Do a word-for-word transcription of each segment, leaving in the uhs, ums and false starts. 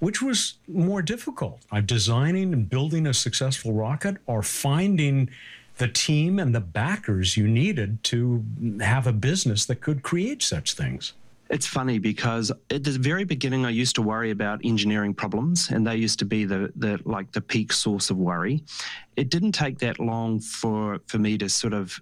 which was more difficult? Uh, designing and building a successful rocket, or finding the team and the backers you needed to have a business that could create such things? It's funny because at the very beginning, I used to worry about engineering problems, and they used to be the, the like the peak source of worry. It didn't take that long for, for me to sort of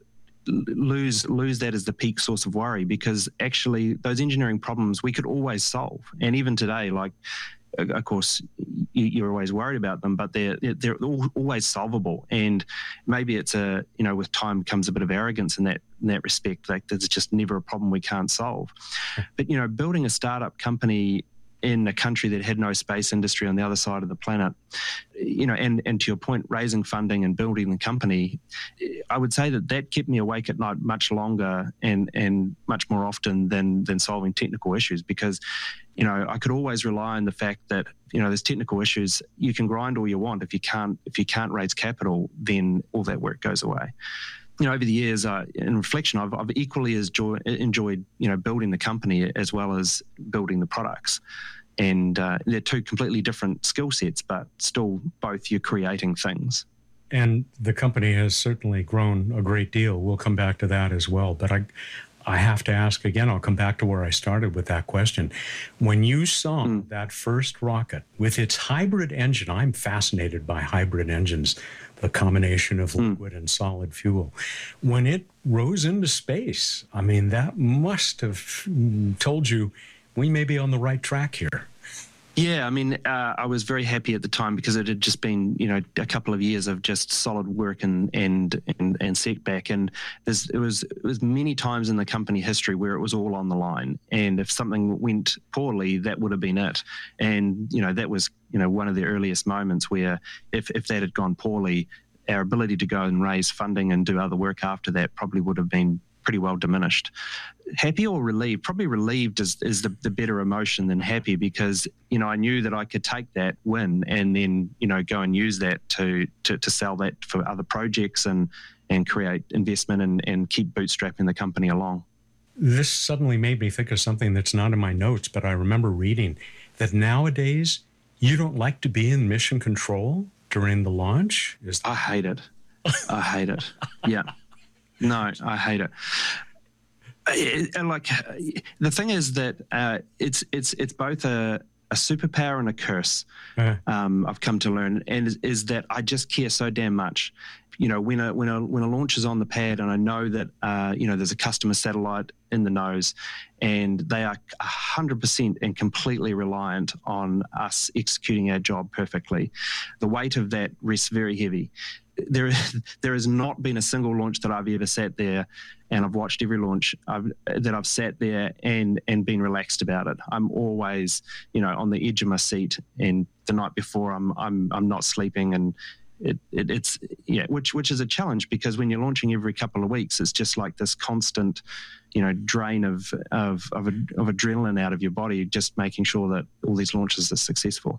lose lose that as the peak source of worry, because actually those engineering problems we could always solve. And even today, like, of course, you're always worried about them, but they're they're always solvable. And maybe it's a, you know, with time comes a bit of arrogance in that in that respect. Like, there's just never a problem we can't solve. But, you know, building a startup company in a country that had no space industry on the other side of the planet, you know, and, and to your point, raising funding and building the company, I would say that that kept me awake at night much longer and, and much more often than, than solving technical issues, because, you know, I could always rely on the fact that, you know, there's technical issues. You can grind all you want. If you can't, if you can't raise capital, then all that work goes away. You know, over the years, uh, in reflection, I've, I've equally as joy, enjoyed, you know, building the company as well as building the products. And uh, they're two completely different skill sets, but still both you're creating things. And the company has certainly grown a great deal. We'll come back to that as well. But I, I have to ask again, I'll come back to where I started with that question. When you saw mm. that first rocket with its hybrid engine, I'm fascinated by hybrid engines, the combination of liquid mm. and solid fuel. When it rose into space, I mean, that must have told you we may be on the right track here. Yeah, I mean, uh, I was very happy at the time because it had just been, you know, a couple of years of just solid work and and and, and setback. And there's, it was it was many times in the company history where it was all on the line. And if something went poorly, that would have been it. And, you know, that was, you know, one of the earliest moments where if, if that had gone poorly, our ability to go and raise funding and do other work after that probably would have been pretty well diminished. Happy or relieved? Probably relieved is, is the, the better emotion than happy, because, you know, I knew that I could take that win and then, you know, go and use that to to, to sell that for other projects and, and create investment and, and keep bootstrapping the company along. This suddenly made me think of something that's not in my notes, but I remember reading that nowadays you don't like to be in mission control during the launch. Is I hate it. I hate it. Yeah. No, I hate it. It, and like, the thing is that uh, it's it's it's both a, a superpower and a curse. Uh-huh. Um, I've come to learn, and is, is that I just care so damn much. You know, when a when a when a launch is on the pad, and I know that uh, you know there's a customer satellite in the nose, and they are a hundred percent and completely reliant on us executing our job perfectly. The weight of that rests very heavy. There, there has not been a single launch that I've ever sat there, and I've watched every launch I've, that I've sat there and and been relaxed about it. I'm always, you know, on the edge of my seat, and the night before I'm I'm I'm not sleeping, and it, it it's yeah, which which is a challenge, because when you're launching every couple of weeks, it's just like this constant, you know, drain of of of, of adrenaline out of your body, just making sure that all these launches are successful.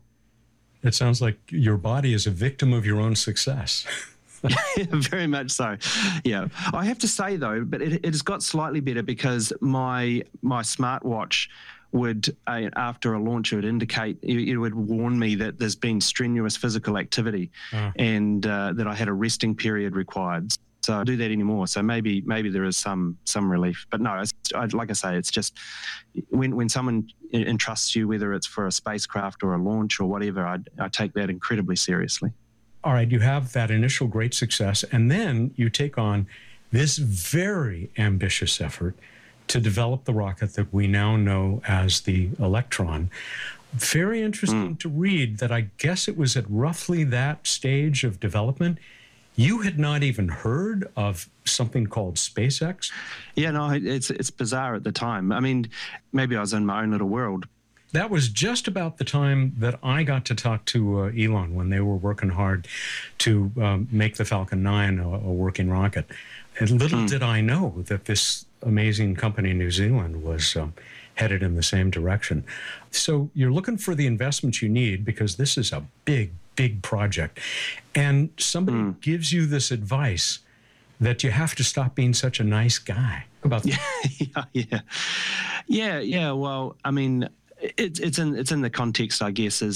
It sounds like your body is a victim of your own success. Yeah, very much so. Yeah, I have to say though, but it, it has got slightly better, because my my smartwatch would, uh, after a launch, it would indicate, it, it would warn me that there's been strenuous physical activity, uh. and uh, that I had a resting period required. So I don't do that anymore. So maybe maybe there is some some relief. But no, it's, I, like I say, it's just when when someone entrusts you, whether it's for a spacecraft or a launch or whatever, I, I take that incredibly seriously. All right, you have that initial great success, and then you take on this very ambitious effort to develop the rocket that we now know as the Electron. Very interesting mm. to read that I guess it was at roughly that stage of development you had not even heard of something called SpaceX? Yeah, no, it's it's bizarre at the time. I mean, maybe I was in my own little world. That was just about the time that I got to talk to uh, Elon when they were working hard to um, make the Falcon nine a, a working rocket. And little mm. did I know that this amazing company in New Zealand was um, headed in the same direction. So you're looking for the investments you need, because this is a big, big project. And somebody mm. gives you this advice that you have to stop being such a nice guy. About yeah, yeah, yeah, yeah, yeah. Well, I mean, it's it's in it's in the context, I guess, is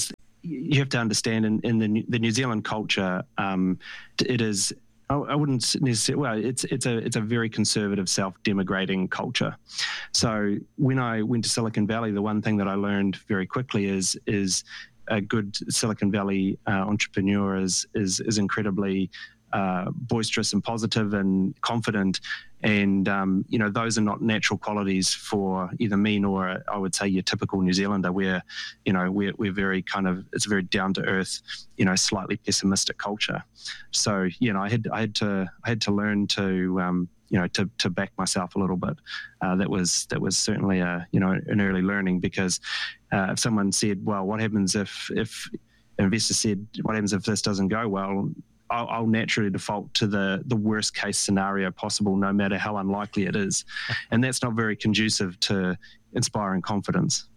you have to understand in, in the the New Zealand culture, um, it is. I wouldn't necessarily. Well, it's it's a it's a very conservative, self-demigrating culture. So when I went to Silicon Valley, the one thing that I learned very quickly is is a good Silicon Valley uh, entrepreneur is is is incredibly uh, boisterous and positive and confident, and um, you know those are not natural qualities for either me nor I would say your typical New Zealander. Where you know we're we're very kind of it's a very down to earth, you know, slightly pessimistic culture. So you know I had I had to I had to learn to um, you know to to back myself a little bit. Uh, that was that was certainly a you know an early learning, because uh, if someone said, well, what happens if if an investor said, what happens if this doesn't go well? I'll, I'll naturally default to the the worst case scenario possible, no matter how unlikely it is, and that's not very conducive to inspiring confidence.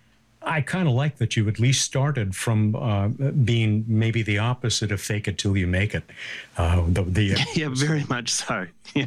I kind of like that you at least started from uh, being maybe the opposite of fake it till you make it. Uh, the, the, uh, yeah, very much so. Yeah,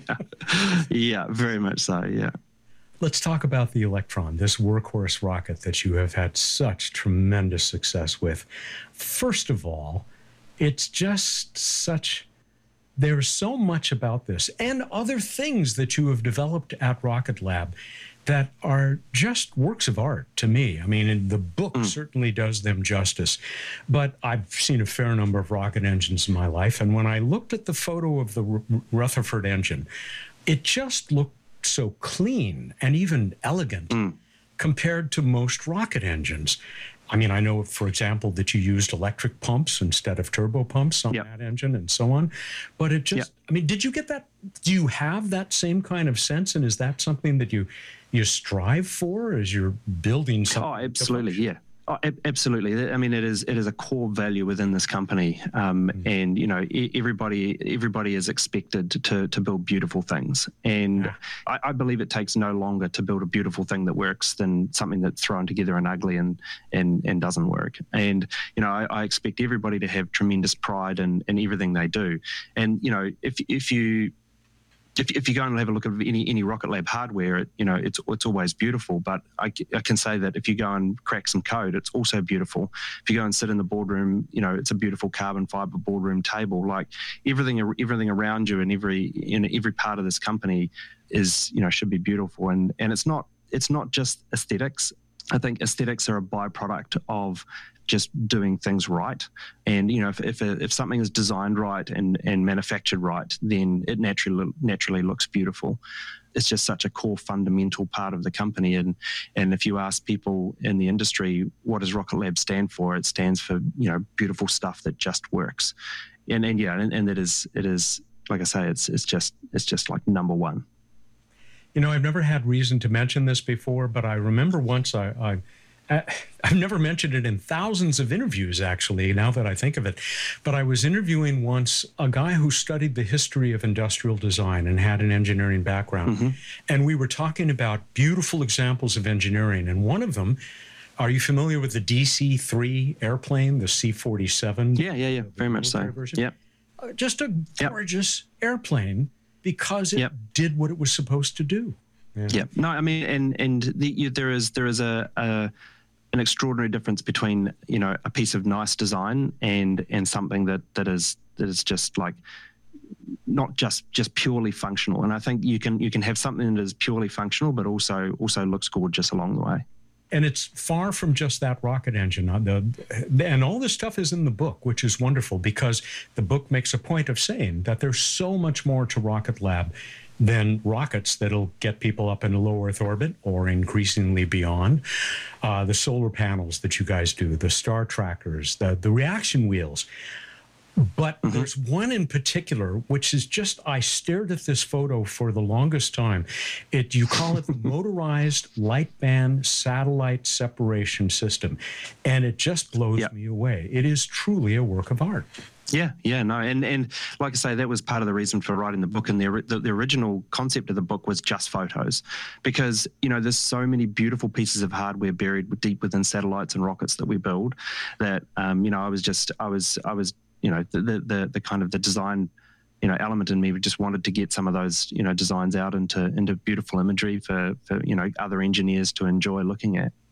yeah, very much so. Yeah. Let's talk about the Electron, this workhorse rocket that you have had such tremendous success with. First of all, it's just such, there's so much about this and other things that you have developed at Rocket Lab that are just works of art to me. I mean, the book mm. certainly does them justice, but I've seen a fair number of rocket engines in my life. And when I looked at the photo of the R- Rutherford engine, it just looked so clean and even elegant mm. compared to most rocket engines. I mean, I know, for example, that you used electric pumps instead of turbo pumps on yep. that engine and so on. But it just, yep. I mean, did you get that? Do you have that same kind of sense? And is that something that you you strive for as you're building something? Oh, absolutely, yeah. Oh, absolutely. I mean, it is it is a core value within this company, um, mm. and you know, everybody everybody is expected to to build beautiful things, and yeah. I, I believe it takes no longer to build a beautiful thing that works than something that's thrown together and ugly and and and doesn't work. And you know, I, I expect everybody to have tremendous pride in in everything they do, and you know, if if you If, if you go and have a look at any any Rocket Lab hardware, it, you know it's it's always beautiful. But I, I can say that if you go and crack some code, it's also beautiful. If you go and sit in the boardroom, you know it's a beautiful carbon fiber boardroom table. Like everything everything around you and every in every part of this company is you know should be beautiful. And and it's not it's not just aesthetics. I think aesthetics are a byproduct of just doing things right. And, you know, if if, if something is designed right and, and manufactured right, then it naturally naturally looks beautiful. It's just such a core fundamental part of the company. And and if you ask people in the industry, what does Rocket Lab stand for? It stands for, you know, beautiful stuff that just works. And and yeah, and, and it is it is like I say, it's it's just it's just like number one. You know, I've never had reason to mention this before, but I remember once I, I, I've never mentioned it in thousands of interviews, actually, now that I think of it. But I was interviewing once a guy who studied the history of industrial design and had an engineering background. Mm-hmm. And we were talking about beautiful examples of engineering. And one of them, are you familiar with the D C three airplane, the C forty-seven? Yeah, yeah, yeah, very much so. Yeah. Uh, just a gorgeous yep. airplane. Because it yep. did what it was supposed to do. Yeah. yeah. No, I mean, and and the, you, there is there is a, a an extraordinary difference between you know a piece of nice design and and something that that is that is just like not just just purely functional. And I think you can you can have something that is purely functional, but also also looks gorgeous along the way. And it's far from just that rocket engine. And all this stuff is in the book, which is wonderful because the book makes a point of saying that there's so much more to Rocket Lab than rockets that'll get people up in a low Earth orbit or increasingly beyond. Uh, the solar panels that you guys do, the star trackers, the, the reaction wheels. But mm-hmm. there's one in particular, which is just, I stared at this photo for the longest time. It, you call it the Motorized Light Band Satellite Separation System. And it just blows yep. me away. It is truly a work of art. Yeah, yeah, no, and and like I say, that was part of the reason for writing the book. And the, the the original concept of the book was just photos, because you know there's so many beautiful pieces of hardware buried deep within satellites and rockets that we build that um, you know I was just I was I was you know the, the the the kind of the design you know element in me just wanted to get some of those you know designs out into into beautiful imagery for for you know other engineers to enjoy looking at.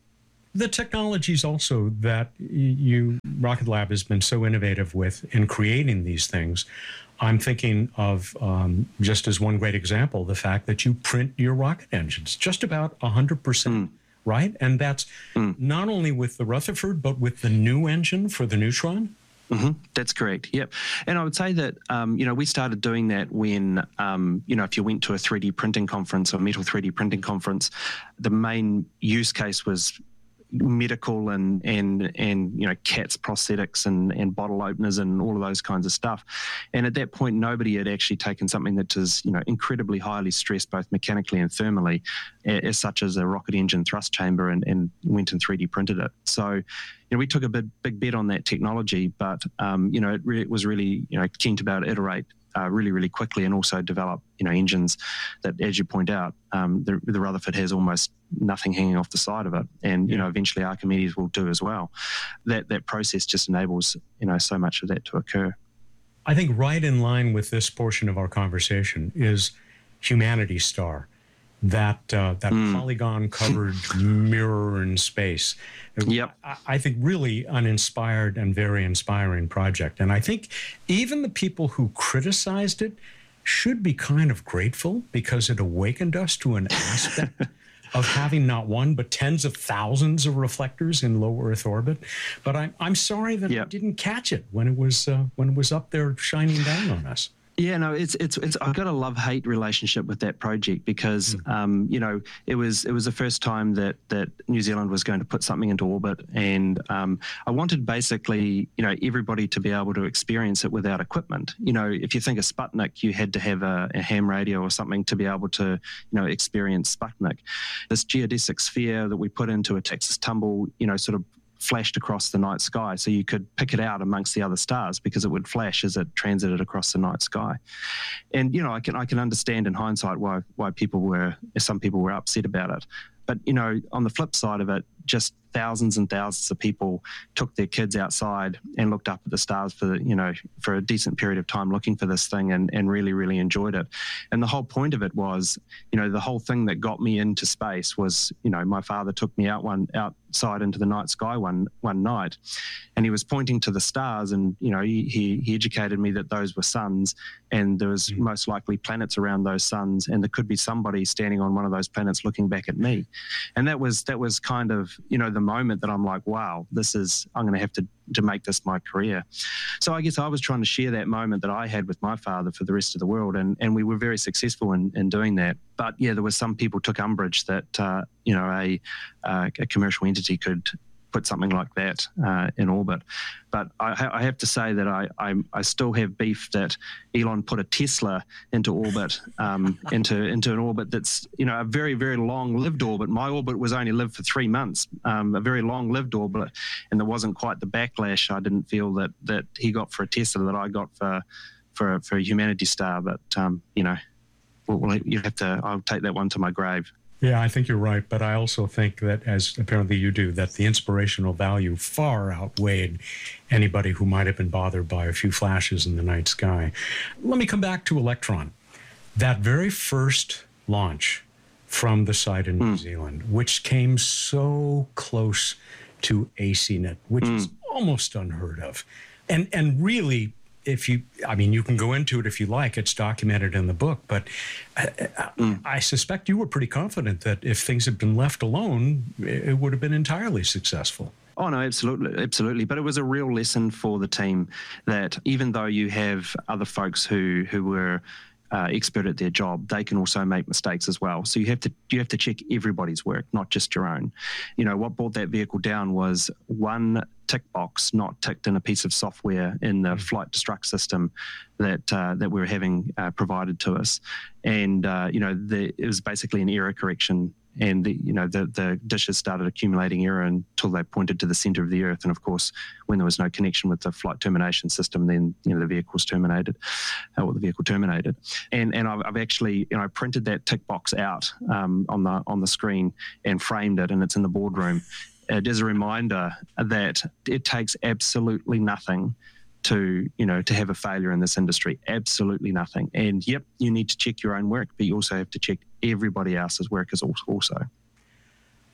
the technologies also that you Rocket Lab has been so innovative with in creating these things. I'm thinking of, um, just as one great example, the fact that you print your rocket engines just about one hundred percent, mm. right? And that's mm. not only with the Rutherford, but with the new engine for the Neutron? Mm-hmm. That's correct. Yep. And I would say that, um, you know, we started doing that when, um, you know, if you went to a three D printing conference or metal three D printing conference, the main use case was medical and and and you know CATS prosthetics and and bottle openers and all of those kinds of stuff. And at that point, nobody had actually taken something that is you know incredibly highly stressed both mechanically and thermally, as such as a rocket engine thrust chamber, and, and went and three D printed it. So, you know, we took a big big bet on that technology, but um, you know it, re- it was really you know keen to be able to iterate Uh, really, really quickly, and also develop, you know, engines that, as you point out, um, the, the Rutherford has almost nothing hanging off the side of it, and you yeah. know, eventually Archimedes will do as well. That that process just enables, you know, so much of that to occur. I think right in line with this portion of our conversation is Humanity's Star, that uh, that mm. polygon-covered mirror in space. Yep. I, I think really uninspired and very inspiring project. And I think even the people who criticized it should be kind of grateful, because it awakened us to an aspect of having not one, but tens of thousands of reflectors in low Earth orbit. But I'm, I'm sorry that yep. I didn't catch it when it was uh, when it was up there shining down on us. Yeah, no, it's it's it's. I've got a love-hate relationship with that project, because mm. um, you know it was it was the first time that that New Zealand was going to put something into orbit, and um, I wanted basically you know everybody to be able to experience it without equipment. You know, if you think of Sputnik, you had to have a, a ham radio or something to be able to you know experience Sputnik. This geodesic sphere that we put into a Texas tumble, you know, sort of flashed across the night sky, so you could pick it out amongst the other stars because it would flash as it transited across the night sky. And you know, I can I can understand in hindsight why why people were some people were upset about it. But you know, on the flip side of it, just thousands and thousands of people took their kids outside and looked up at the stars for you know for a decent period of time, looking for this thing, and, and really really enjoyed it. And the whole point of it was, you know, the whole thing that got me into space was, you know, my father took me out one outside into the night sky one one night, and he was pointing to the stars, and you know he he, he educated me that those were suns, and there was mm-hmm. most likely planets around those suns, and there could be somebody standing on one of those planets looking back at me. And that was that was kind of you know the moment that I'm like, wow, this is I'm going to have to to make this my career. So I guess I was trying to share that moment that I had with my father for the rest of the world, and and we were very successful in, in doing that. But yeah, there was some people took umbrage that uh, you know a uh, a commercial entity could put something like that uh, in orbit. But I, I have to say that I, I I still have beef that Elon put a Tesla into orbit, um, into into an orbit that's you know a very very long-lived orbit. My orbit was only lived for three months, um, a very long-lived orbit, and there wasn't quite the backlash I didn't feel that that he got for a Tesla that I got for for for a Humanity's Star. But um, you know, we'll, we'll, you have to. I'll take that one to my grave. Yeah, I think you're right, but I also think that, as apparently you do, that the inspirational value far outweighed anybody who might have been bothered by a few flashes in the night sky. Let me come back to Electron. That very first launch from the site in New mm. Zealand, which came so close to ACENET, which mm. is almost unheard of. And and really, if you, I mean, you can go into it if you like, it's documented in the book, but I, mm. I suspect you were pretty confident that if things had been left alone, it would have been entirely successful. Oh, no, absolutely, absolutely. But it was a real lesson for the team that even though you have other folks who, who were uh, expert at their job, they can also make mistakes as well. So you have to you have to check everybody's work, not just your own. You know, what brought that vehicle down was one tick box not ticked in a piece of software in the flight destruct system that uh, that we were having uh, provided to us, and uh, you know, the, it was basically an error correction. And the, you know the, the dishes started accumulating error until they pointed to the center of the Earth. And of course, when there was no connection with the flight termination system, then you know the vehicle was terminated, uh, or the vehicle terminated. And and I've, I've actually you know printed that tick box out um, on the on the screen and framed it, and it's in the boardroom. It is a reminder that it takes absolutely nothing to you know to have a failure in this industry. Absolutely nothing. And yep, you need to check your own work, but you also have to check everybody else's work as also.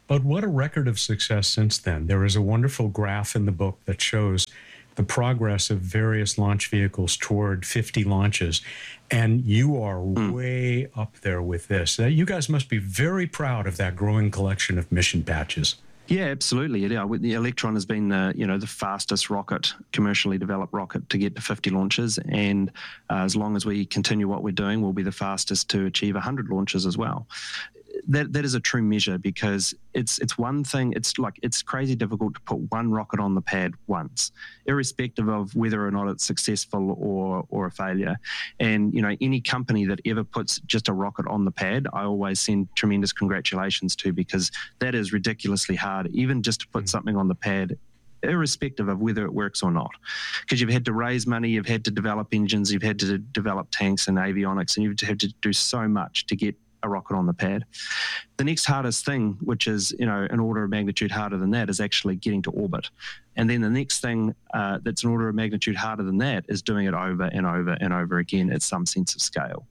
But what a record of success since then. There is a wonderful graph in the book that shows the progress of various launch vehicles toward fifty launches. And you are mm. way up there with this. You guys must be very proud of that growing collection of mission patches. Yeah, absolutely. Yeah, the Electron has been the you know the fastest rocket, commercially developed rocket to get to fifty launches, and uh, as long as we continue what we're doing, we'll be the fastest to achieve one hundred launches as well. That that is a true measure, because it's it's one thing. It's like it's crazy difficult to put one rocket on the pad once, irrespective of whether or not it's successful or or a failure. And you know, any company that ever puts just a rocket on the pad, I always send tremendous congratulations to, because that is ridiculously hard, even just to put mm-hmm. something on the pad, irrespective of whether it works or not, because you've had to raise money, you've had to develop engines, you've had to develop tanks and avionics, and you've had to do so much to get a rocket on the pad. The next hardest thing, which is you know an order of magnitude harder than that, is actually getting to orbit. And then the next thing uh, that's an order of magnitude harder than that is doing it over and over and over again at some sense of scale.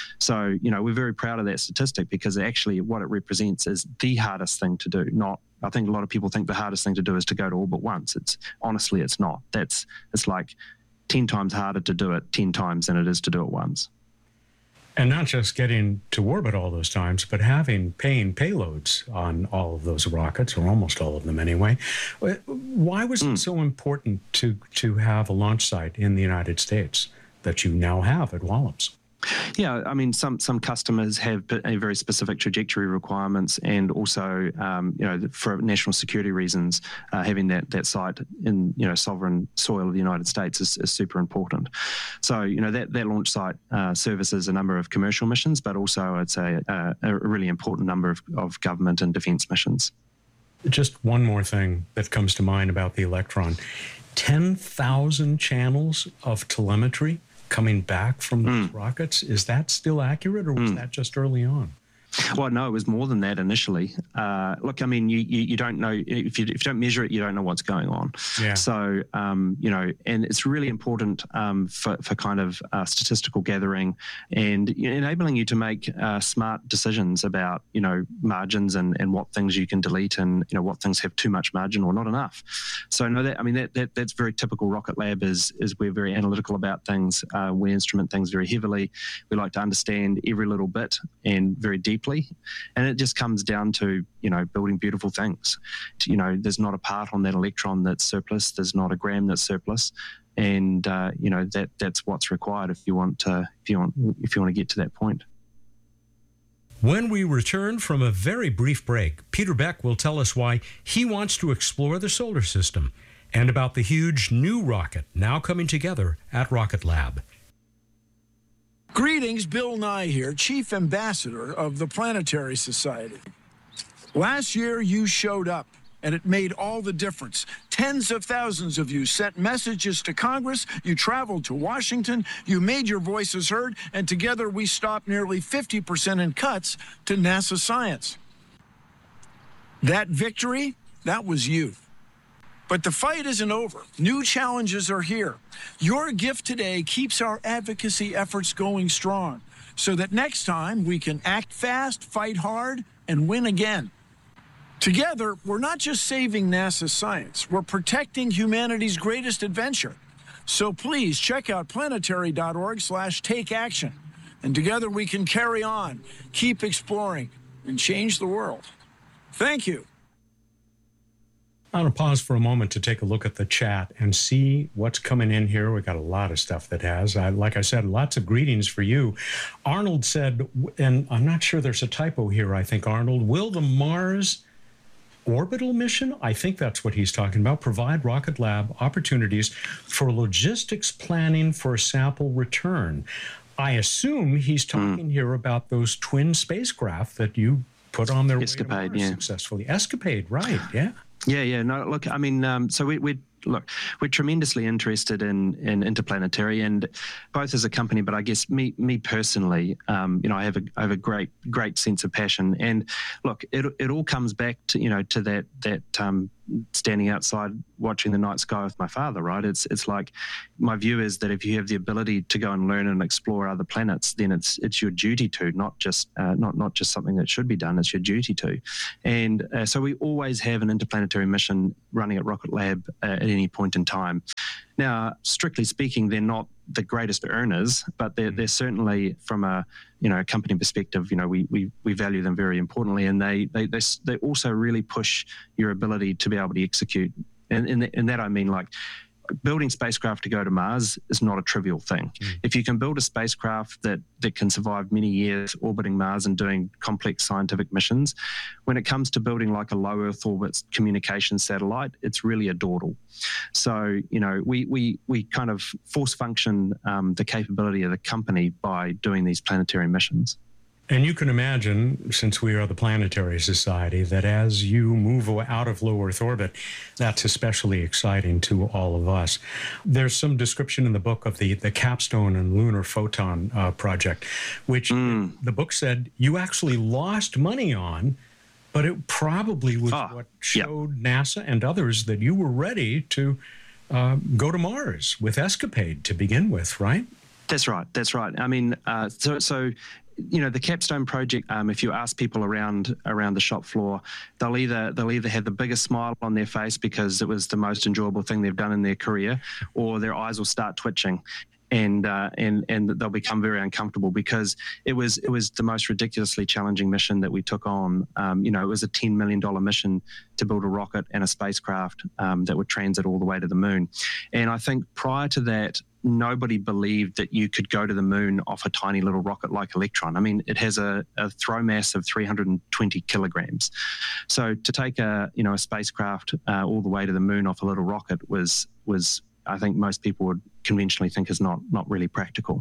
So you know we're very proud of that statistic, because actually what it represents is the hardest thing to do. Not, I think a lot of people think the hardest thing to do is to go to orbit once. It's honestly it's not. That's it's like ten times harder to do it ten times than it is to do it once. And not just getting to orbit all those times, but having paying payloads on all of those rockets, or almost all of them anyway. Why was mm. it so important to, to have a launch site in the United States that you now have at Wallops? Yeah, I mean, some some customers have a very specific trajectory requirements, and also, um, you know, for national security reasons, uh, having that that site in you know sovereign soil of the United States is, is super important. So, you know, that that launch site uh, services a number of commercial missions, but also it's a, a, a really important number of, of government and defense missions. Just one more thing that comes to mind about the Electron: ten thousand channels of telemetry coming back from those mm. rockets. Is that still accurate, or was mm. that just early on? Well, no, it was more than that initially. Uh, look, I mean, you, you you don't know, if you if you don't measure it, you don't know what's going on. Yeah. So, um, you know, and it's really important um, for, for kind of uh, statistical gathering and enabling you to make uh, smart decisions about, you know, margins and, and what things you can delete, and, you know, what things have too much margin or not enough. So, no, that I mean, that, that that's very typical Rocket Lab, is, is we're very analytical about things. Uh, we instrument things very heavily. We like to understand every little bit and very deeply. And it just comes down to, you know, building beautiful things. You know, there's not a part on that Electron that's surplus. There's not a gram that's surplus. And, uh, you know, that that's what's required if you want to, if you want, if you want to get to that point. When we return from a very brief break, Peter Beck will tell us why he wants to explore the solar system, and about the huge new rocket now coming together at Rocket Lab. Greetings, Bill Nye here, Chief Ambassador of the Planetary Society. Last year, you showed up, and it made all the difference. Tens of thousands of you sent messages to Congress, you traveled to Washington, you made your voices heard, and together we stopped nearly fifty percent in cuts to NASA science. That victory, that was you. But the fight isn't over. New challenges are here. Your gift today keeps our advocacy efforts going strong, so that next time we can act fast, fight hard, and win again. Together, we're not just saving NASA science, we're protecting humanity's greatest adventure. So please check out planetary dot org slash take action. And together we can carry on, keep exploring, and change the world. Thank you. I'm going to pause for a moment to take a look at the chat and see what's coming in here. We got a lot of stuff that has, uh, like I said, lots of greetings for you. Arnold said, and I'm not sure there's a typo here, I think, Arnold, will the Mars orbital mission, I think that's what he's talking about, provide Rocket Lab opportunities for logistics planning for sample return? I assume he's talking mm. here about those twin spacecraft that you put on their Escapade, way to Mars yeah. successfully. Escapade, right, yeah. Yeah, yeah. No, look, I mean, um, so we, we look, we're tremendously interested in in interplanetary, and both as a company, but I guess me me personally, um, you know, I have a I have a great great sense of passion. And look, it it all comes back to you know to that that um, standing outside watching the night sky with my father, right? It's it's like, my view is that if you have the ability to go and learn and explore other planets, then it's it's your duty to, not just uh, not not just something that should be done. It's your duty to, and uh, so we always have an interplanetary mission running at Rocket Lab uh, at any point in time. Now, strictly speaking, they're not the greatest earners, but they're, they're certainly, from a you know company perspective, you know we we, we value them very importantly, and they, they they they also really push your ability to be able to execute. And in, in that I mean, like, building spacecraft to go to Mars is not a trivial thing. Mm. If you can build a spacecraft that, that can survive many years orbiting Mars and doing complex scientific missions, when it comes to building like a low Earth orbit communication satellite, it's really a dawdle. So, you know, we we we kind of force function um, the capability of the company by doing these planetary missions. And you can imagine, since we are the Planetary Society, that as you move out of low Earth orbit, that's especially exciting to all of us. There's some description in the book of the, the Capstone and Lunar Photon uh, project, which mm. the book said you actually lost money on, but it probably was oh, what showed yep. NASA and others that you were ready to uh, go to Mars with Escapade to begin with, right? That's right. That's right. I mean, uh, so so. You know, the Capstone project, um, if you ask people around around the shop floor, they'll either they'll either have the biggest smile on their face because it was the most enjoyable thing they've done in their career, or their eyes will start twitching, and uh, and and they'll become very uncomfortable because it was it was the most ridiculously challenging mission that we took on. Um, you know, it was a ten million dollars mission to build a rocket and a spacecraft um, that would transit all the way to the moon. And I think prior to that, nobody believed that you could go to the moon off a tiny little rocket like Electron. I mean, it has a, a throw mass of three hundred twenty kilograms. So to take a you know a spacecraft uh, all the way to the moon off a little rocket was was I think most people would conventionally think is not not really practical.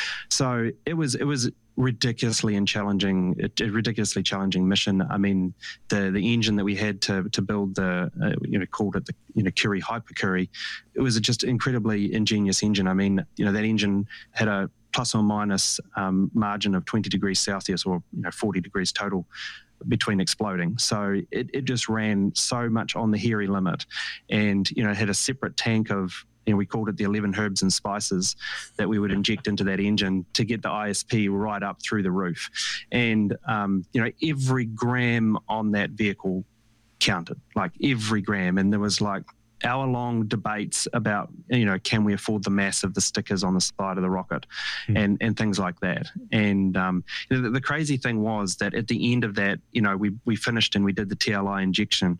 So it was it was ridiculously and challenging, a ridiculously challenging mission. I mean, the the engine that we had to to build the uh, you know called it the you know Curie Hyper Curie, it was a just incredibly ingenious engine. I mean, you know that engine had a plus or minus um, margin of twenty degrees Celsius, or you know forty degrees total between exploding. So it, it just ran so much on the hairy limit, and you know it had a separate tank of, you know, we called it the eleven herbs and spices that we would inject into that engine to get the I S P right up through the roof. And, um, you know, every gram on that vehicle counted, like every gram. And there was like hour-long debates about, you know, can we afford the mass of the stickers on the side of the rocket, mm. and, and things like that. And um, the, the crazy thing was that at the end of that, you know, we, we finished and we did the T L I injection.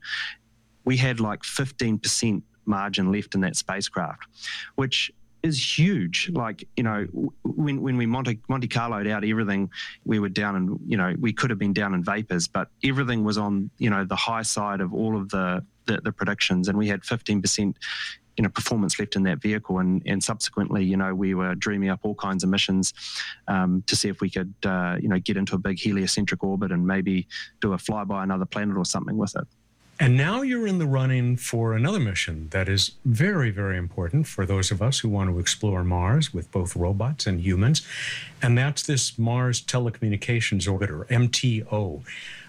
We had like fifteen percent margin left in that spacecraft, which is huge. Like, you know, when when we Monte, Monte Carlo'd out everything, we were down in, you know, we could have been down in vapors, but everything was on, you know, the high side of all of the, the, the predictions. And we had fifteen percent, you know, performance left in that vehicle. And, and subsequently, you know, we were dreaming up all kinds of missions um, to see if we could, uh, you know, get into a big heliocentric orbit and maybe do a flyby another planet or something with it. And now you're in the running for another mission that is very, very important for those of us who want to explore Mars with both robots and humans. And that's this Mars Telecommunications Orbiter, M T O.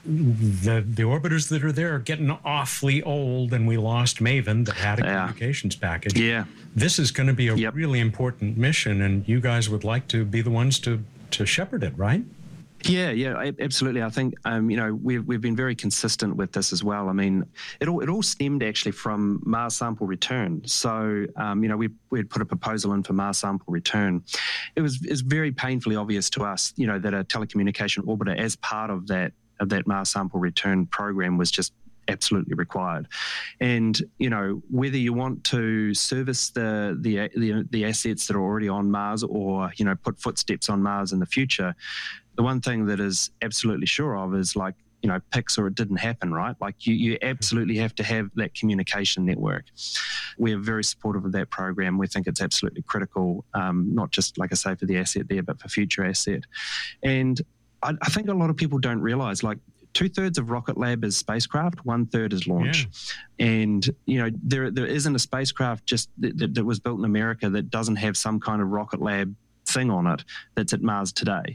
The, the orbiters that are there are getting awfully old, and we lost Maven that had a yeah. communications package. Yeah. This is going to be a yep. really important mission, and you guys would like to be the ones to, to shepherd it, right? Yeah, yeah, absolutely. I think um, you know we've we've been very consistent with this as well. I mean, it all it all stemmed actually from Mars sample return. So um, you know we we had put a proposal in for Mars sample return. It was it's very painfully obvious to us, you know, that a telecommunication orbiter as part of that of that Mars sample return program was just absolutely required. And you know, whether you want to service the, the the the assets that are already on Mars, or you know put footsteps on Mars in the future, the one thing that is absolutely sure of is, like, you know, picks or it didn't happen, right? Like you, you absolutely have to have that communication network. We are very supportive of that program. We think it's absolutely critical, um, not just, like I say, for the asset there, but for future asset. And I, I think a lot of people don't realize, like, two-thirds of Rocket Lab is spacecraft, one-third is launch. Yeah. And, you know, there there isn't a spacecraft just that, that, that was built in America that doesn't have some kind of Rocket Lab thing on it that's at Mars today.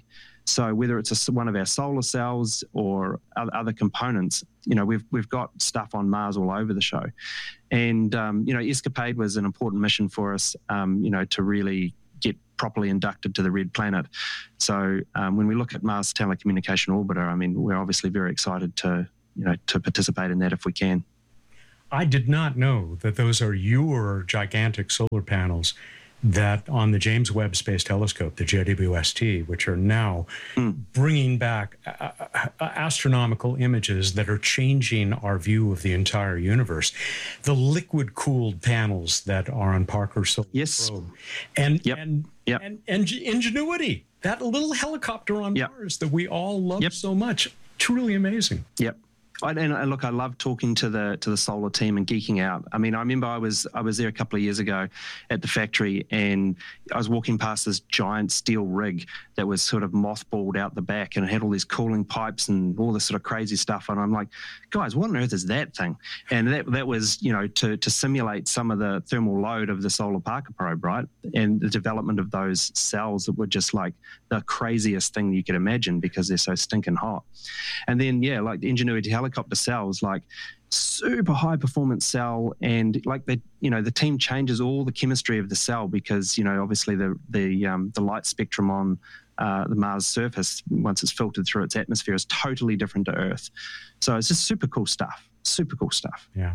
So whether it's a, one of our solar cells or other components, you know, we've we've got stuff on Mars all over the show. And, um, you know, ESCAPADE was an important mission for us, um, you know, to really get properly inducted to the Red Planet. So um, when we look at Mars Telecommunication Orbiter, I mean, we're obviously very excited to, you know, to participate in that if we can. I did not know that those are your gigantic solar panels that on the James Webb Space Telescope, the J W S T, which are now mm. bringing back uh, astronomical images that are changing our view of the entire universe. The liquid-cooled panels that are on Parker Solar yes. Probe. And, yep. and, yep. and, and Ingenuity, that little helicopter on yep. Mars that we all love yep. so much. Truly amazing. Yep. I, and, and look, I love talking to the to the solar team and geeking out. I mean, I remember I was I was there a couple of years ago at the factory, and I was walking past this giant steel rig that was sort of mothballed out the back, and it had all these cooling pipes and all this sort of crazy stuff. And I'm like, guys, what on earth is that thing? And that that was, you know, to to simulate some of the thermal load of the solar Parker probe, right? And the development of those cells that were just like the craziest thing you could imagine because they're so stinking hot. And then yeah, like the Ingenuity helicopter cells, like super high performance cell, and like the you know the team changes all the chemistry of the cell because you know obviously the the um, the light spectrum on uh, the Mars surface once it's filtered through its atmosphere is totally different to Earth. So it's just super cool stuff. Super cool stuff. Yeah.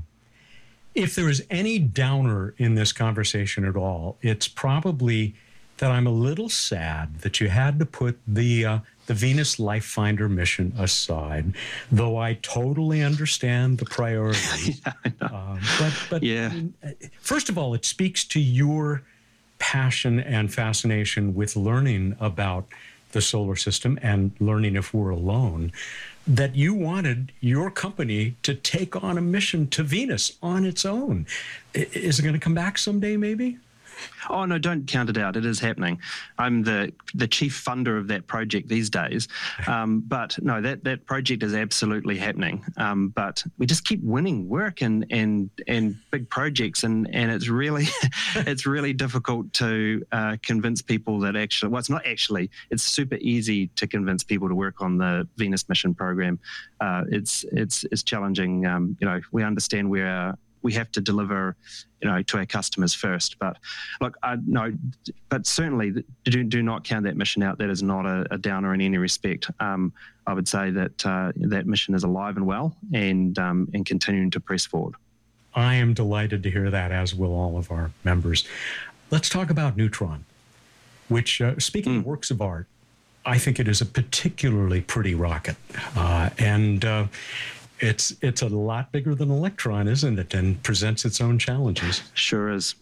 If there is any downer in this conversation at all, it's probably that I'm a little sad that you had to put the uh, the Venus Life Finder mission aside, though I totally understand the priorities. yeah, I know. Um, but but yeah. I mean, first of all, it speaks to your passion and fascination with learning about the solar system and learning if we're alone, that you wanted your company to take on a mission to Venus on its own. Is it going to come back someday, maybe? Oh, no, don't count it out. It is happening. I'm the the chief funder of that project these days. Um, but no, that, that project is absolutely happening. Um, but we just keep winning work and and, and big projects, and, and it's really it's really difficult to uh, convince people that actually, well, it's not actually, it's super easy to convince people to work on the Venus mission program. Uh, it's, it's, it's challenging. Um, you know, we understand where our we have to deliver, you know, to our customers first. But look, I no, but certainly do do not count that mission out. That is not a, a downer in any respect. Um, I would say that uh, that mission is alive and well, and um, and continuing to press forward. I am delighted to hear that, as will all of our members. Let's talk about Neutron, which, uh, speaking mm. of works of art, I think it is a particularly pretty rocket, uh, and. Uh, It's it's a lot bigger than Electron, isn't it? And presents its own challenges. Sure is,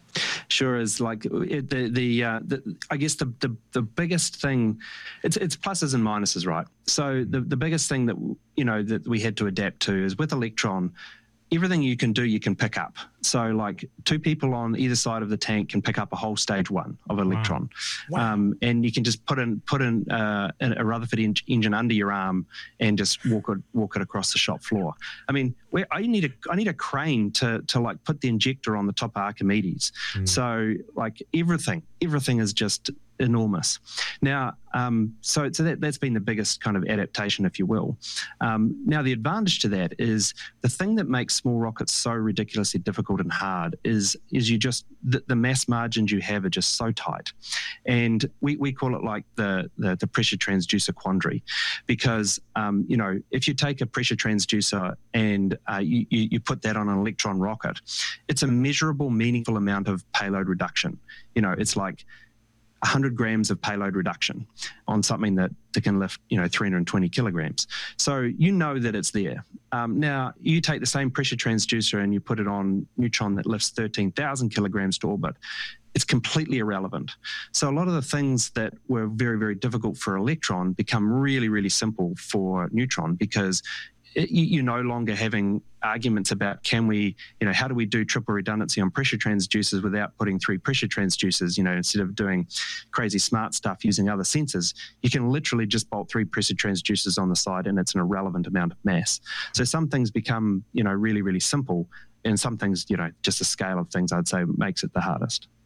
sure is. Like it, the the, uh, the I guess the, the the biggest thing, it's it's pluses and minuses, right? So the the biggest thing that you know that we had to adapt to is with Electron, everything you can do, you can pick up. So like two people on either side of the tank can pick up a whole stage one of Electron. Wow. Wow. Um, and you can just put in put in uh, a Rutherford en- engine under your arm and just walk it walk it across the shop floor. I mean, where I need a I need a crane to to like put the injector on the top of Archimedes. Mm. So like everything everything is just enormous. Now, um, so so that, that's been the biggest kind of adaptation, if you will. Um, now, the advantage to that is the thing that makes small rockets so ridiculously difficult and hard is is you just the, the mass margins you have are just so tight, and we, we call it like the, the the pressure transducer quandary, because um, you know if you take a pressure transducer and uh, you, you you put that on an Electron rocket, it's a measurable, meaningful amount of payload reduction. You know, it's like one hundred grams of payload reduction on something that, that can lift, you know, three hundred twenty kilograms. So you know that it's there. Um, now, you take the same pressure transducer and you put it on Neutron that lifts thirteen thousand kilograms to orbit. It's completely irrelevant. So a lot of the things that were very, very difficult for Electron become really, really simple for Neutron, because it, you're no longer having arguments about can we, you know, how do we do triple redundancy on pressure transducers without putting three pressure transducers, you know, instead of doing crazy smart stuff using other sensors. You can literally just bolt three pressure transducers on the side and it's an irrelevant amount of mass. So some things become, you know, really, really simple, and some things, you know, just the scale of things, I'd say, makes it the hardest.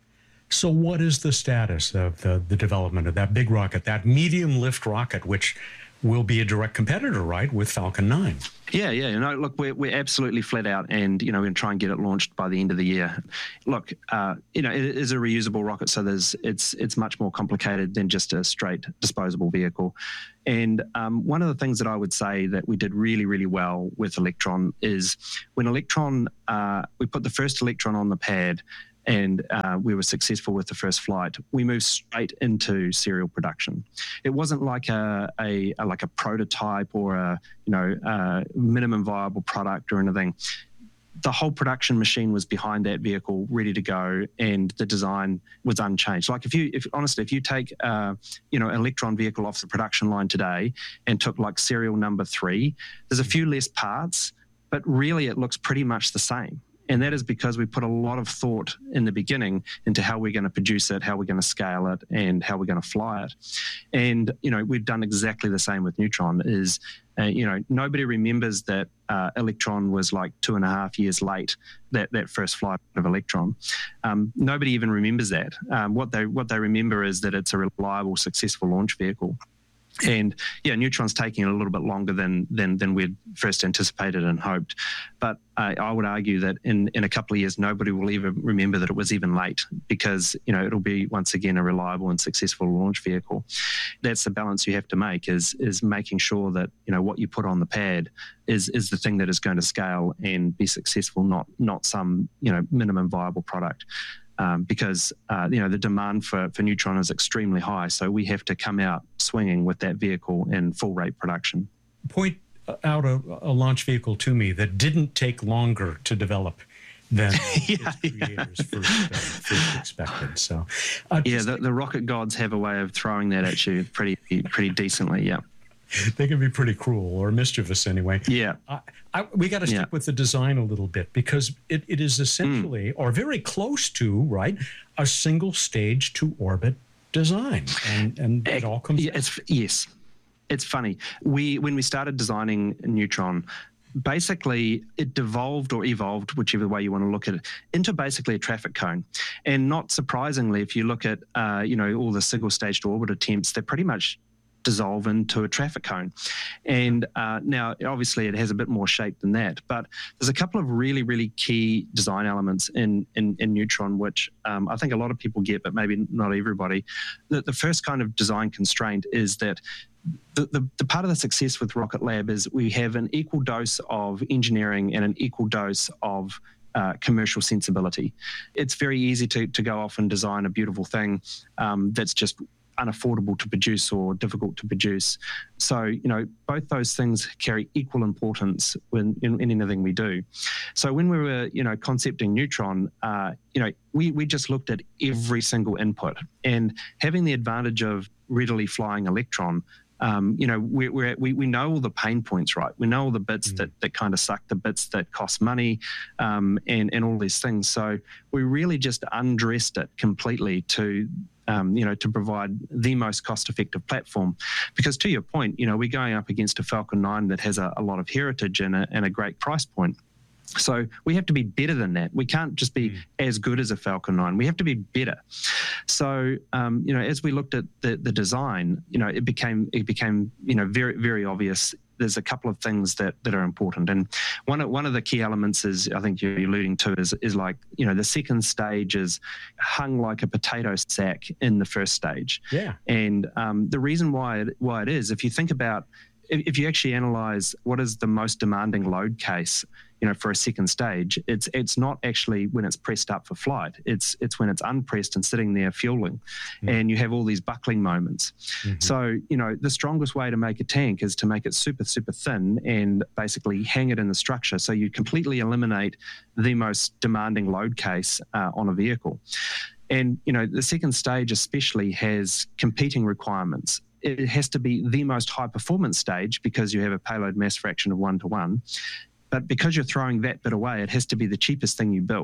So what is the status of the, the development of that big rocket, that medium lift rocket, which will be a direct competitor, right, with Falcon nine? Yeah, yeah. You know, look, we're, we're absolutely flat out, and, you know, we're going to try and get it launched by the end of the year. Look, uh, you know, it is a reusable rocket, so there's it's it's much more complicated than just a straight disposable vehicle. And um, one of the things that I would say that we did really, really well with Electron is when Electron, uh, we put the first Electron on the pad, and uh, we were successful with the first flight, we moved straight into serial production. It wasn't like a, a, a like a prototype or a you know a minimum viable product or anything. The whole production machine was behind that vehicle, ready to go, and the design was unchanged. Like if you, if honestly, if you take uh, you know an Electron vehicle off the production line today and took like serial number three, there's a few less parts, but really it looks pretty much the same. And that is because we put a lot of thought in the beginning into how we're going to produce it, how we're going to scale it, and how we're going to fly it. And, you know, we've done exactly the same with Neutron is, uh, you know, nobody remembers that uh, Electron was like two and a half years late, that, that first flight of Electron. Um, nobody even remembers that. Um, what they what they remember is that it's a reliable, successful launch vehicle. And yeah, Neutron's taking a little bit longer than than than we'd first anticipated and hoped. But uh, I would argue that in, in a couple of years, nobody will even remember that it was even late because, you know, it'll be once again a reliable and successful launch vehicle. That's the balance you have to make is is making sure that, you know, what you put on the pad is is the thing that is going to scale and be successful, not not some, you know, minimum viable product. Um, because, uh, you know, the demand for, for Neutron is extremely high. So we have to come out swinging with that vehicle in full rate production. Point out a, a launch vehicle to me that didn't take longer to develop than yeah, its creators yeah. first, uh, first expected. So, uh, yeah, the, the rocket gods have a way of throwing that at you pretty pretty decently, yeah. They can be pretty cruel or mischievous anyway. Yeah. I, I, we got to stick yeah. with the design a little bit because it, it is essentially, mm. or very close to, right, a single stage to orbit design. And, and it all comes... Yeah, it's, yes. It's funny. We When we started designing Neutron, basically it devolved or evolved, whichever way you want to look at it, into basically a traffic cone. And not surprisingly, if you look at, uh, you know, all the single stage to orbit attempts, they're pretty much dissolve into a traffic cone. And uh, now, obviously, it has a bit more shape than that, but there's a couple of really, really key design elements in, in, in Neutron, which um, I think a lot of people get, but maybe not everybody. The, the first kind of design constraint is that the, the, the part of the success with Rocket Lab is we have an equal dose of engineering and an equal dose of Uh, commercial sensibility. It's very easy to, to go off and design a beautiful thing um, that's just unaffordable to produce or difficult to produce. So, you know, both those things carry equal importance when in, in anything we do. So when we were, you know, concepting Neutron, uh, you know, we, we just looked at every single input, and having the advantage of readily flying Electron, Um, you know, we, we're, we we know all the pain points, right? We know all the bits mm. that, that kind of suck, the bits that cost money, um, and and all these things. So we really just undressed it completely to, um, you know, to provide the most cost-effective platform. Because to your point, you know, we're going up against a Falcon nine that has a, a lot of heritage and a, and a great price point. So we have to be better than that. We can't just be mm. as good as a Falcon nine. We have to be better. So, um, you know, as we looked at the, the design, you know, it became, it became, you know, very, very obvious. There's a couple of things that, that are important. And one of, one of the key elements is, I think you're alluding to, is, is like, you know, the second stage is hung like a potato sack in the first stage. Yeah. And um, the reason why it, why it is, if you think about, if, if you actually analyze what is the most demanding load case, you know, for a second stage, it's it's not actually when it's pressed up for flight. It's it's when it's unpressed and sitting there fueling, mm. and you have all these buckling moments. Mm-hmm. So, you know, the strongest way to make a tank is to make it super, super thin and basically hang it in the structure. So you completely eliminate the most demanding load case uh, on a vehicle. And, you know, the second stage especially has competing requirements. It has to be the most high performance stage because you have a payload mass fraction of one to one. But because you're throwing that bit away, it has to be the cheapest thing you build.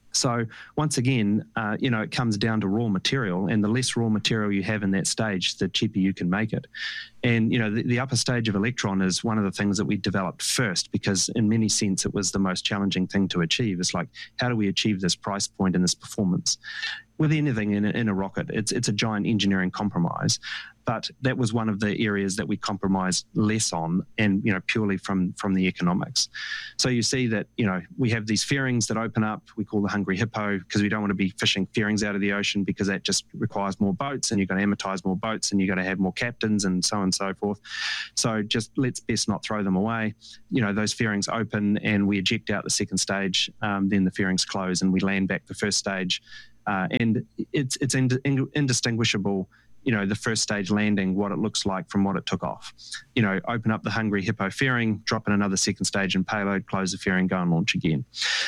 So once again, uh, you know, it comes down to raw material, and the less raw material you have in that stage, the cheaper you can make it. And, you know, the, the upper stage of Electron is one of the things that we developed first, because in many sense it was the most challenging thing to achieve. It's like, how do we achieve this price point and this performance? With anything in a, in a rocket, it's it's a giant engineering compromise. But that was one of the areas that we compromised less on, and, you know, purely from from the economics. So you see that, you know, we have these fairings that open up, we call the Hungry Hippo, because we don't want to be fishing fairings out of the ocean, because that just requires more boats, and you're going to amortize more boats, and you're going to have more captains, and so on and so forth. So just let's best not throw them away. You know, those fairings open, and we eject out the second stage, um, then the fairings close, and we land back the first stage. Uh, and it's it's ind- indistinguishable, you know, the first stage landing, what it looks like from what it took off. You know, open up the Hungry Hippo fairing, drop in another second stage and payload, close the fairing, go and launch again.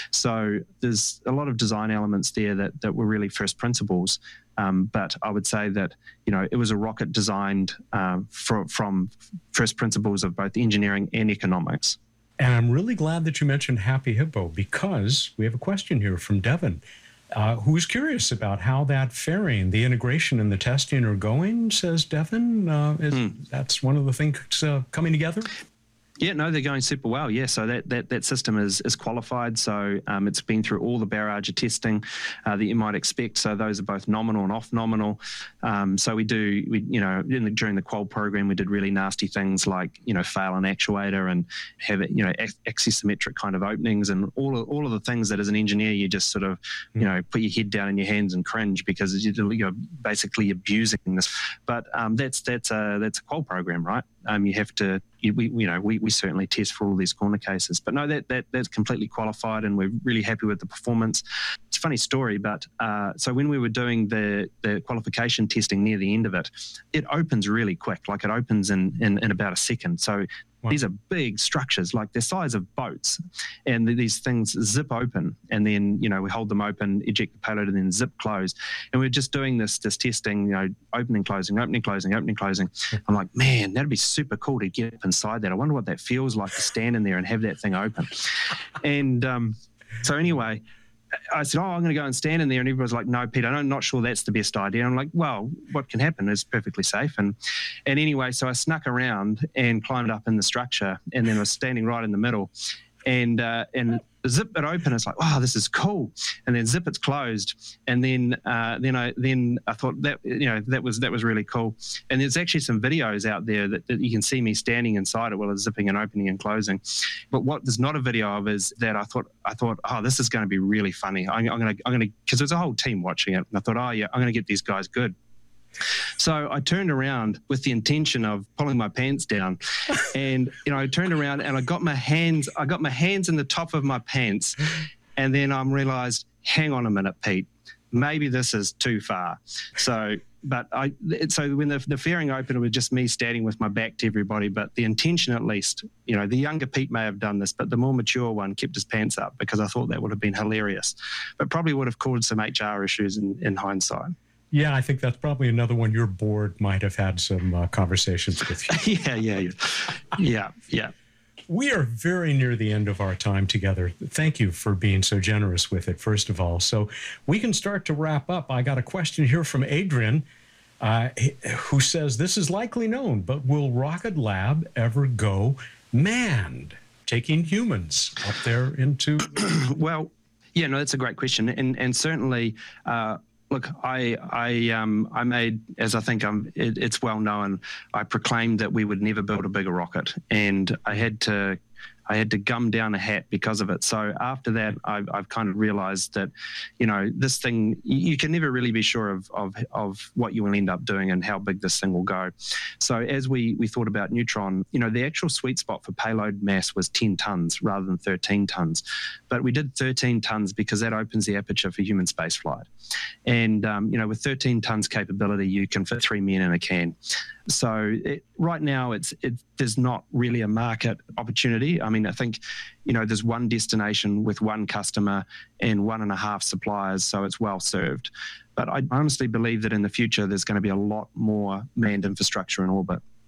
So there's a lot of design elements there that, that were really first principles. Um, but I would say that, you know, it was a rocket designed um, for, from first principles of both engineering and economics. And I'm really glad that you mentioned Happy Hippo, because we have a question here from Devin. Uh, who's curious about how that fairing, the integration and the testing are going, says Devin. Uh, is, mm. That's one of the things uh, coming together? Yeah, no, they're going super well. Yeah, so that that, that system is is qualified. So um, it's been through all the barrage of testing uh, that you might expect. So those are both nominal and off nominal. Um, so we do, we you know, in the, during the qual program, we did really nasty things like, you know, fail an actuator and have it, you know, axisymmetric kind of openings, and all of, all of the things that as an engineer you just sort of, mm. you know, put your head down in your hands and cringe, because you're basically abusing this. But um, that's that's a that's a qual program, right? Um, you have to, you, we, you know, we, we certainly test for all these corner cases. But no, that, that that's completely qualified, and we're really happy with the performance. It's a funny story, but uh, so when we were doing the, the qualification testing near the end of it, it opens really quick. Like it opens in, in, in about a second. So wow. These are big structures, like the size of boats, and these things zip open, and then, you know, we hold them open, eject the payload, and then zip close. And we're just doing this this testing, you know, opening, closing, opening, closing, opening, closing. I'm like, man, that'd be super cool to get up inside that. I wonder what that feels like to stand in there and have that thing open. And um, so anyway, I said, oh, I'm going to go and stand in there. And everybody's like, no, Peter, I'm not sure that's the best idea. And I'm like, well, what can happen is perfectly safe. And and anyway, so I snuck around and climbed up in the structure, and then I was standing right in the middle. And uh, and zip it open. It's like, wow, this is cool. And then zip it's closed. And then uh, then I then I thought that, you know, that was that was really cool. And there's actually some videos out there that, that you can see me standing inside it while it's zipping and opening and closing. But what there's not a video of is that I thought I thought, oh, this is going to be really funny. I'm, I'm gonna I'm gonna because there's a whole team watching it. And I thought, oh yeah, I'm gonna get these guys good. So I turned around with the intention of pulling my pants down, and, you know, I turned around and I got my hands, I got my hands in the top of my pants, and then I realized, hang on a minute, Pete, maybe this is too far. So, but I, so when the, the fairing opened, it was just me standing with my back to everybody, but the intention, at least, you know, the younger Pete may have done this, but the more mature one kept his pants up, because I thought that would have been hilarious, but probably would have caused some H R issues in, in hindsight. Yeah, I think that's probably another one your board might have had some uh, conversations with you. yeah, yeah, yeah, yeah, yeah. We are very near the end of our time together. Thank you for being so generous with it, first of all. So we can start to wrap up. I got a question here from Adrian, uh, who says, this is likely known, but will Rocket Lab ever go manned, taking humans up there into... Well, yeah, no, that's a great question. And, and certainly... Uh, Look, I I um I made, as I think I'm, it, it's well known, I proclaimed that we would never build a bigger rocket, and I had to I had to gum down a hat because of it. So after that, I've, I've kind of realized that, you know, this thing, you can never really be sure of, of, of what you will end up doing and how big this thing will go. So as we, we thought about Neutron, you know, the actual sweet spot for payload mass was ten tons rather than thirteen tons. But we did thirteen tons because that opens the aperture for human spaceflight. And, um, you know, with thirteen tons capability, you can fit three men in a can. So it, right now, it's it, there's not really a market opportunity. I mean, I think, you know, there's one destination with one customer and one and a half suppliers, so it's well served. But I honestly believe that in the future, there's going to be a lot more manned infrastructure in orbit.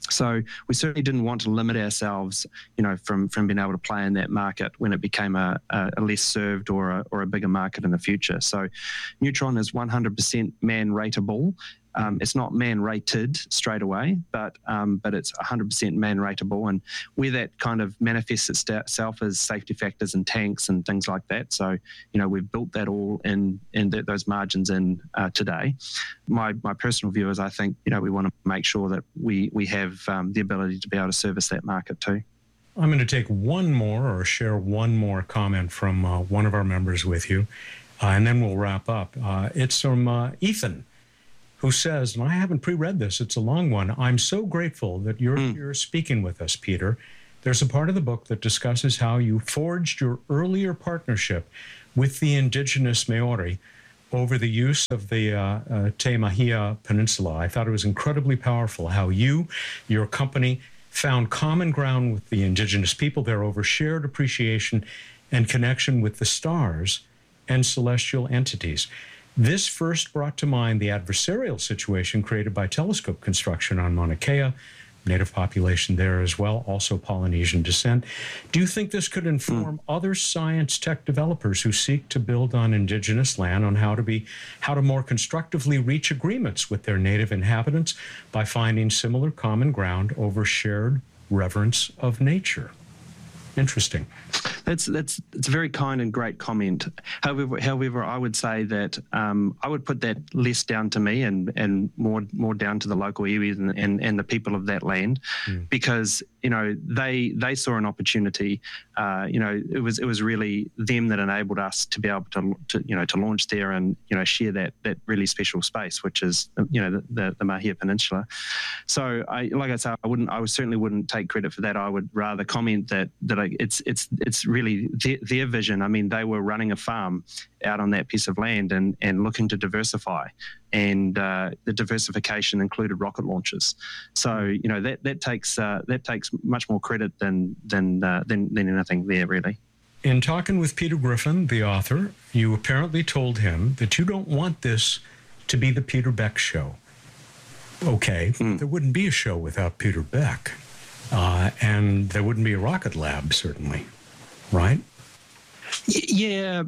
So we certainly didn't want to limit ourselves, you know, from from being able to play in that market when it became a, a, a less served or a, or a bigger market in the future. So Neutron is one hundred percent man-rateable. Um, it's not man-rated straight away, but um, but it's one hundred percent man-rateable, and where that kind of manifests itself as safety factors and tanks and things like that. So, you know, we've built that all in, in the, those margins in uh, today. My my personal view is I think, you know, we want to make sure that we, we have um, the ability to be able to service that market too. I'm going to take one more or share one more comment from uh, one of our members with you, uh, and then we'll wrap up. Uh, it's from uh, Ethan, who says, and I haven't pre-read this, it's a long one, I'm so grateful that you're mm. here speaking with us, Peter. There's a part of the book that discusses how you forged your earlier partnership with the indigenous Maori over the use of the uh, uh, Te Mahia Peninsula. I thought it was incredibly powerful how you, your company, found common ground with the indigenous people there over shared appreciation and connection with the stars and celestial entities. This first brought to mind the adversarial situation created by telescope construction on Mauna Kea, native population there as well, also Polynesian descent. Do you think this could inform mm. other science tech developers who seek to build on indigenous land on how to be, how to more constructively reach agreements with their native inhabitants by finding similar common ground over shared reverence of nature? Interesting. That's that's it's a very kind and great comment. However, however, I would say that um, I would put that less down to me and and more more down to the local iwis and, and, and the people of that land, mm. because you know they they saw an opportunity. Uh, you know, it was it was really them that enabled us to be able to, to you know to launch there and you know share that that really special space, which is you know the the, the Mahia Peninsula. So I like I said, I wouldn't I certainly wouldn't take credit for that. I would rather comment that that I, it's it's it's really their, their vision. I mean, they were running a farm out on that piece of land and, and looking to diversify. And uh, the diversification included rocket launches. So, you know, that, that takes uh, that takes much more credit than than, uh, than than anything there, really. In talking with Peter Griffin, the author, you apparently told him that you don't want this to be the Peter Beck show. Okay, mm. there wouldn't be a show without Peter Beck. Uh, and there wouldn't be a rocket lab, certainly, right? Yeah,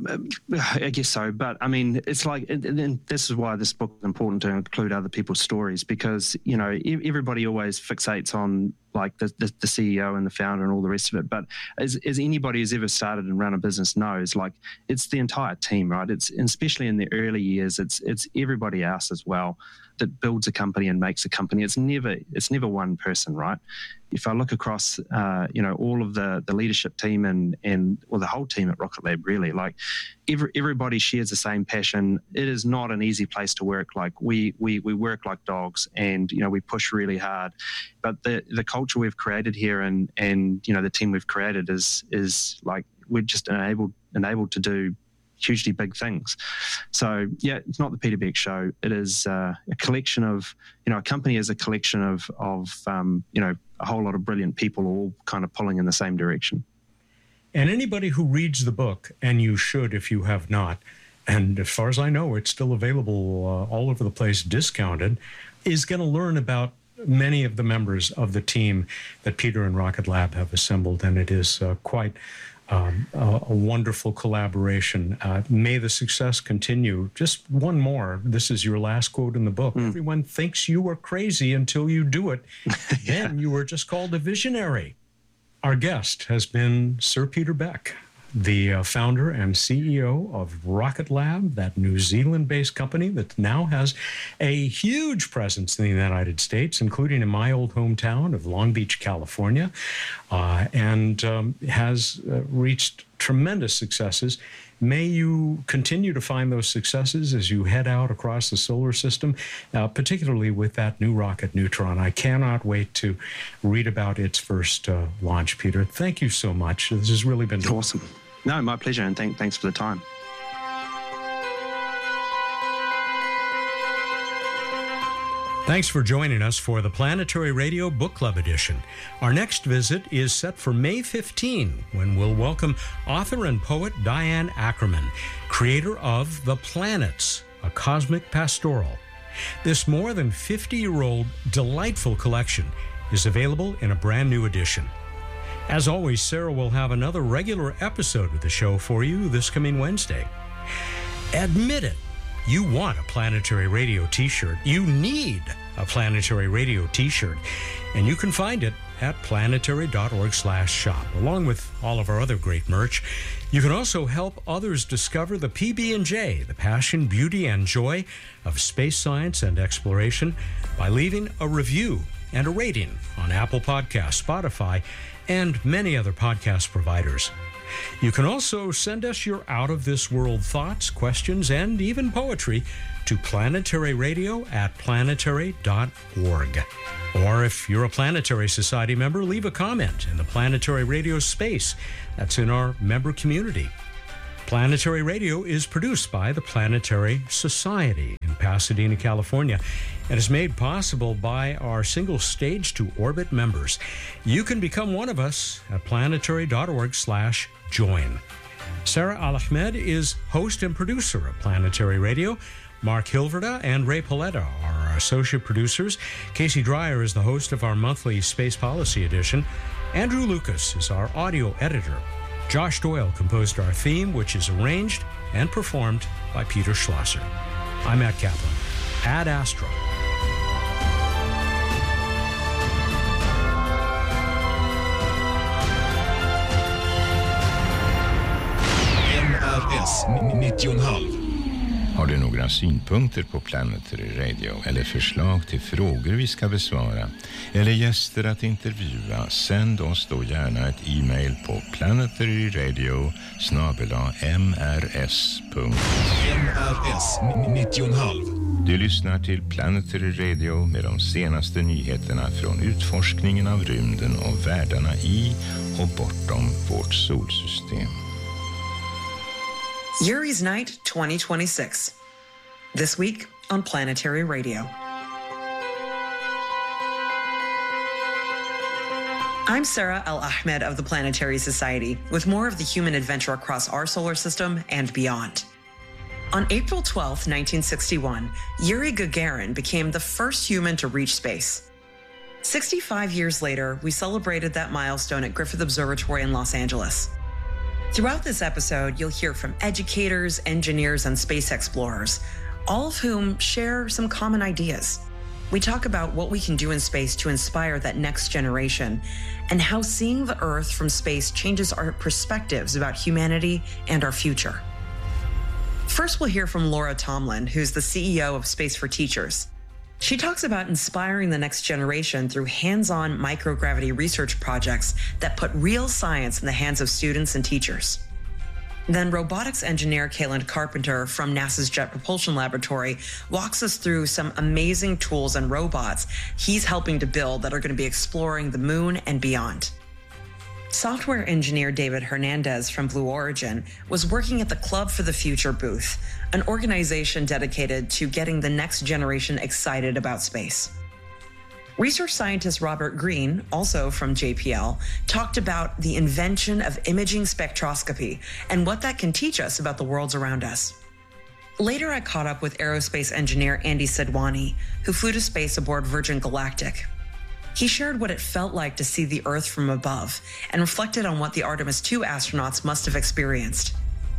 I guess so. But I mean, it's like, and this is why this book is important to include other people's stories, because, you know, everybody always fixates on like the, the, the C E O and the founder and all the rest of it. But as, as anybody who's ever started and run a business knows, like it's the entire team, right? It's, and especially in the early years, it's, it's everybody else as well that builds a company and makes a company. It's never, it's never one person, right? If I look across, uh, you know, all of the, the leadership team and, and, well, the whole team at Rocket Lab, really, like every, everybody shares the same passion. It is not an easy place to work. Like we, we, we work like dogs and, you know, we push really hard, but the, the culture we've created here and, and, you know, the team we've created is, is like, we're just enabled, enabled to do hugely big things. So yeah, it's not the Peter Beck show. It is uh, a collection of, you know, a company is a collection of, of um, you know, a whole lot of brilliant people all kind of pulling in the same direction. And anybody who reads the book, and you should if you have not, and as far as I know, it's still available uh, all over the place, discounted, is going to learn about many of the members of the team that Peter and Rocket Lab have assembled, and it is uh, quite Um, a, a wonderful collaboration. Uh, may the success continue. Just one more. This is your last quote in the book. Mm. Everyone thinks you are crazy until you do it. Yeah. Then you are just called a visionary. Our guest has been Sir Peter Beck, the uh, founder and C E O of Rocket Lab, that New Zealand-based company that now has a huge presence in the United States, including in my old hometown of Long Beach, California, uh, and um, has uh, reached tremendous successes. May you continue to find those successes as you head out across the solar system, uh, particularly with that new rocket, Neutron. I cannot wait to read about its first uh, launch, Peter. Thank you so much. This has really been awesome. No, my pleasure, and th- thanks for the time. Thanks for joining us for the Planetary Radio Book Club edition. Our next visit is set for May fifteenth, when we'll welcome author and poet Diane Ackerman, creator of The Planets, a Cosmic Pastoral. This more than fifty-year-old delightful collection is available in a brand new edition. As always, Sarah will have another regular episode of the show for you this coming Wednesday. Admit it, you want a Planetary Radio t-shirt. You need a Planetary Radio t-shirt, and you can find it at planetary.org slash shop, along with all of our other great merch. You can also help others discover the P B and J, the passion, beauty, and joy of space science and exploration, by leaving a review and a rating on Apple Podcasts, Spotify, and many other podcast providers. You can also send us your out-of-this-world thoughts, questions, and even poetry to planetary radio at planetary dot org. Or if you're a Planetary Society member, leave a comment in the Planetary Radio space that's in our member community. Planetary Radio is produced by the Planetary Society in Pasadena, California, and is made possible by our single stage to orbit members. You can become one of us at planetary.org slash join. Sarah Al-Ahmed is host and producer of Planetary Radio. Mark Hilverda and Ray Paletta are our associate producers. Casey Dreyer is the host of our monthly Space Policy Edition. Andrew Lucas is our audio editor. Josh Doyle composed our theme, which is arranged and performed by Peter Schlosser. I'm Matt Kaplan. Ad Astra. N R S nittio komma fem. Har du några synpunkter på Planetary Radio eller förslag till frågor vi ska besvara eller gäster att intervjua, sänd oss då gärna ett e-mail på planetaryradio snabel-a m r s punkt n r s nittio komma fem. Du lyssnar till Planetary Radio med de senaste nyheterna från utforskningen av rymden och världarna i och bortom vårt solsystem. Yuri's Night twenty twenty-six. This week on Planetary Radio. I'm Sarah Al-Ahmed of the Planetary Society with more of the human adventure across our solar system and beyond. On April twelfth, nineteen sixty-one, Yuri Gagarin became the first human to reach space. sixty-five years later, we celebrated that milestone at Griffith Observatory in Los Angeles. Throughout this episode, you'll hear from educators, engineers, and space explorers, all of whom share some common ideas. We talk about what we can do in space to inspire that next generation, and how seeing the Earth from space changes our perspectives about humanity and our future. First, we'll hear from Laura Tomlin, who's the C E O of Space for Teachers. She talks about inspiring the next generation through hands-on microgravity research projects that put real science in the hands of students and teachers. Then robotics engineer Kayland Carpenter from NASA's Jet Propulsion Laboratory walks us through some amazing tools and robots he's helping to build that are going to be exploring the moon and beyond. Software engineer David Hernandez from Blue Origin was working at the Club for the Future booth, an organization dedicated to getting the next generation excited about space. Research scientist Robert Green, also from J P L, talked about the invention of imaging spectroscopy and what that can teach us about the worlds around us. Later, I caught up with aerospace engineer Andy Sidwani, who flew to space aboard Virgin Galactic. He shared what it felt like to see the Earth from above and reflected on what the Artemis two astronauts must have experienced.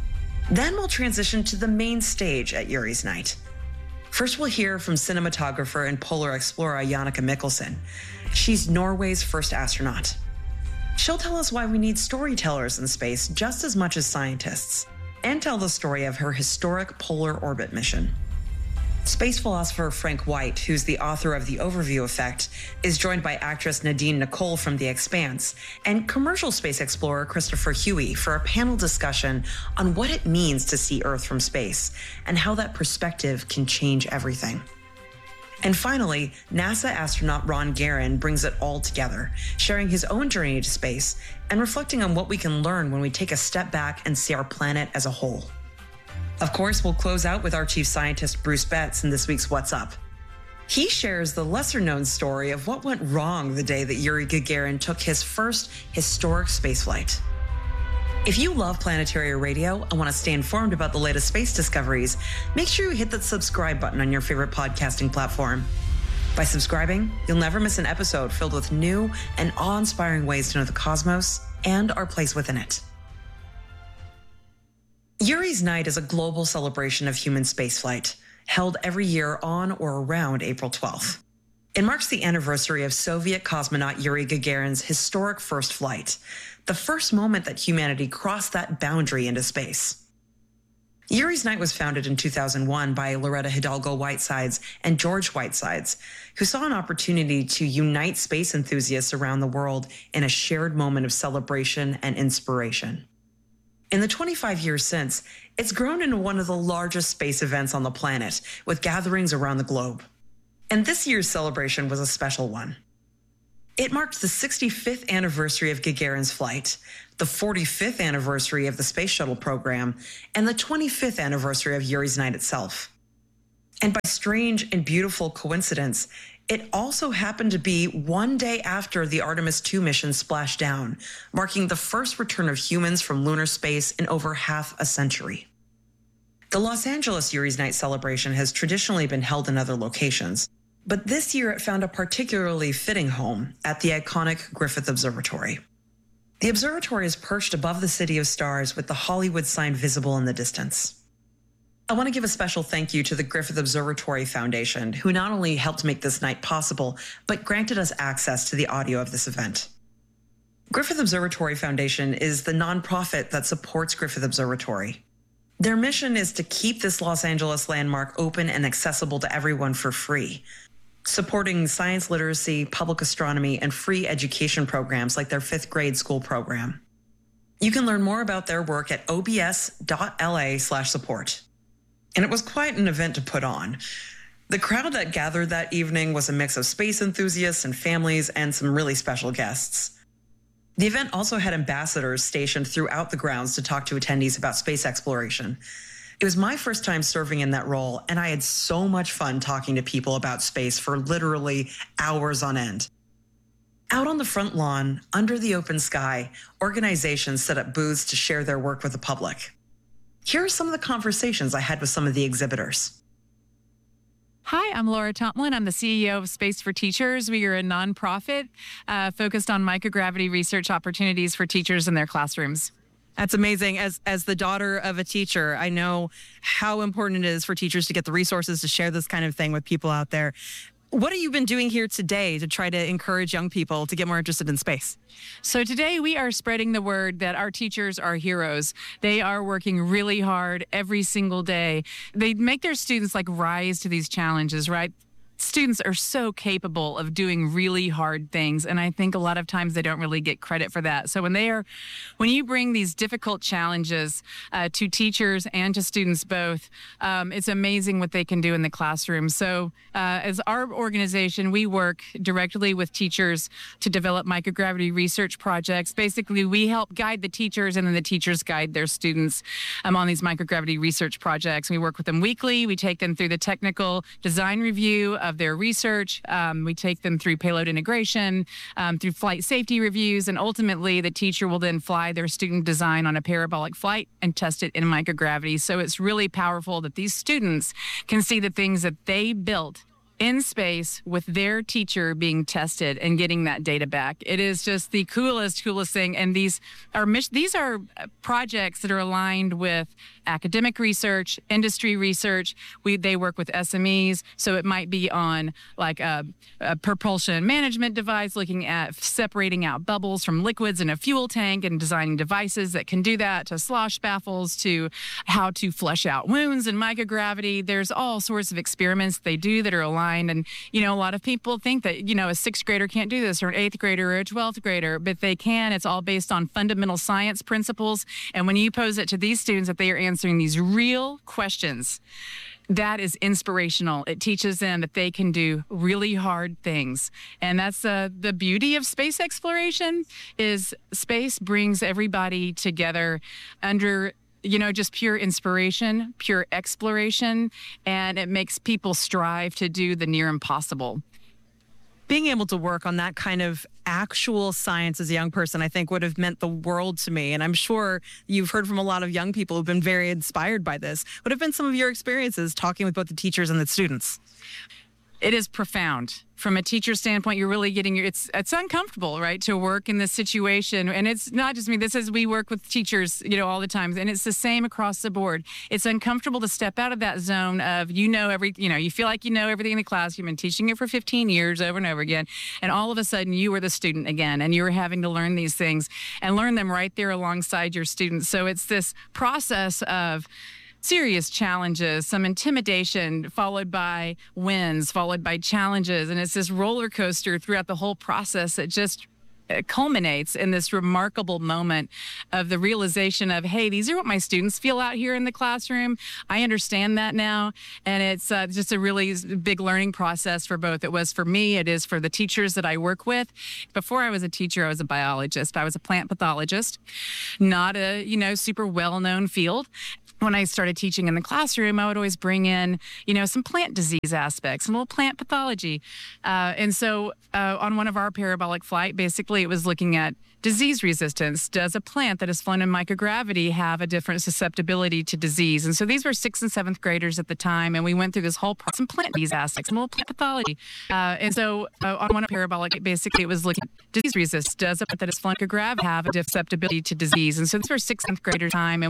Then we'll transition to the main stage at Yuri's Night. First, we'll hear from cinematographer and polar explorer Jannicke Mikkelsen. She's Norway's first astronaut. She'll tell us why we need storytellers in space just as much as scientists, and tell the story of her historic polar orbit mission. Space philosopher Frank White, who's the author of The Overview Effect, is joined by actress Nadine Nicole from The Expanse and commercial space explorer Christopher Huey for a panel discussion on what it means to see Earth from space and how that perspective can change everything. And finally, NASA astronaut Ron Garan brings it all together, sharing his own journey to space and reflecting on what we can learn when we take a step back and see our planet as a whole. Of course, we'll close out with our chief scientist, Bruce Betts, in this week's What's Up. He shares the lesser-known story of what went wrong the day that Yuri Gagarin took his first historic spaceflight. If you love Planetary Radio and want to stay informed about the latest space discoveries, make sure you hit that subscribe button on your favorite podcasting platform. By subscribing, you'll never miss an episode filled with new and awe-inspiring ways to know the cosmos and our place within it. Yuri's Night is a global celebration of human spaceflight, held every year on or around April twelfth. It marks the anniversary of Soviet cosmonaut Yuri Gagarin's historic first flight, the first moment that humanity crossed that boundary into space. Yuri's Night was founded in two thousand one by Loretta Hidalgo Whitesides and George Whitesides, who saw an opportunity to unite space enthusiasts around the world in a shared moment of celebration and inspiration. In the twenty-five years since, it's grown into one of the largest space events on the planet, with gatherings around the globe. And this year's celebration was a special one. It marked the sixty-fifth anniversary of Gagarin's flight, the forty-fifth anniversary of the Space Shuttle program, and the twenty-fifth anniversary of Yuri's Night itself. And by strange and beautiful coincidence, it also happened to be one day after the Artemis two mission splashed down, marking the first return of humans from lunar space in over half a century. The Los Angeles Yuri's Night celebration has traditionally been held in other locations, but this year it found a particularly fitting home at the iconic Griffith Observatory. The observatory is perched above the City of Stars with the Hollywood sign visible in the distance. I want to give a special thank you to the Griffith Observatory Foundation, who not only helped make this night possible, but granted us access to the audio of this event. Griffith Observatory Foundation is the nonprofit that supports Griffith Observatory. Their mission is to keep this Los Angeles landmark open and accessible to everyone for free, supporting science literacy, public astronomy, and free education programs like their fifth grade school program. You can learn more about their work at obs.la slash support. And it was quite an event to put on. The crowd that gathered that evening was a mix of space enthusiasts and families and some really special guests. The event also had ambassadors stationed throughout the grounds to talk to attendees about space exploration. It was my first time serving in that role, and I had so much fun talking to people about space for literally hours on end. Out on the front lawn, under the open sky, organizations set up booths to share their work with the public. Here are some of the conversations I had with some of the exhibitors. Hi, I'm Laura Tomlin. I'm the C E O of Space for Teachers. We are a nonprofit uh, focused on microgravity research opportunities for teachers in their classrooms. That's amazing. As as the daughter of a teacher, I know how important it is for teachers to get the resources to share this kind of thing with people out there. What have you been doing here today to try to encourage young people to get more interested in space? So today we are spreading the word that our teachers are heroes. They are working really hard every single day. They make their students like rise to these challenges, right? Students are so capable of doing really hard things, and I think a lot of times they don't really get credit for that. So when they are, when you bring these difficult challenges uh, to teachers and to students both, um, it's amazing what they can do in the classroom. So uh, as our organization, we work directly with teachers to develop microgravity research projects. Basically, we help guide the teachers, and then the teachers guide their students um, on these microgravity research projects. We work with them weekly. We take them through the technical design review of their research. Um, we take them through payload integration, um, through flight safety reviews, and ultimately the teacher will then fly their student design on a parabolic flight and test it in microgravity. So it's really powerful that these students can see the things that they built in space with their teacher being tested and getting that data back. It is just the coolest, coolest thing. And these are these are projects that are aligned with academic research, industry research. We they work with S M Es, so it might be on like a, a propulsion management device, looking at separating out bubbles from liquids in a fuel tank and designing devices that can do that, to slosh baffles, to how to flush out wounds in microgravity. There's all sorts of experiments they do that are aligned. And, you know, a lot of people think that, you know, a sixth grader can't do this, or an eighth grader or a twelfth grader, but they can. It's all based on fundamental science principles. And when you pose it to these students that they are answering these real questions, that is inspirational. It teaches them that they can do really hard things. And that's uh, the beauty of space exploration, is space brings everybody together under, you know, just pure inspiration, pure exploration, and it makes people strive to do the near impossible. Being able to work on that kind of actual science as a young person, I think, would have meant the world to me. And I'm sure you've heard from a lot of young people who've been very inspired by this. What have been some of your experiences talking with both the teachers and the students? It is profound. From a teacher standpoint, you're really getting your, it's it's uncomfortable, right, to work in this situation. And it's not just me. This is, we work with teachers, you know, all the time. And it's the same across the board. It's uncomfortable to step out of that zone of, you know, every, you know, you feel like you know everything in the class. You've been teaching it for fifteen years over and over again. And all of a sudden you were the student again, and you were having to learn these things and learn them right there alongside your students. So it's this process of serious challenges, some intimidation, followed by wins, followed by challenges. And it's this roller coaster throughout the whole process that just culminates in this remarkable moment of the realization of, hey, these are what my students feel out here in the classroom. I understand that now. And it's uh, just a really big learning process for both. It was for me, it is for the teachers that I work with. Before I was a teacher, I was a biologist. I was a plant pathologist, not a, you know, super well-known field. When I started teaching in the classroom, I would always bring in, you know, some plant disease aspects, some little plant pathology. Uh, and so uh, on one of our parabolic flight, basically it was looking at disease resistance. Does a plant that has flown in microgravity have a different susceptibility to disease? And so these were sixth and seventh graders at the time, and we went through this whole process, some plant disease aspects, some little plant pathology. Uh, and so uh, on one of parabolic, basically it was looking at disease resistance. Does a plant that has flown in microgravity have a susceptibility to disease? And so these were sixth and seventh graders time, and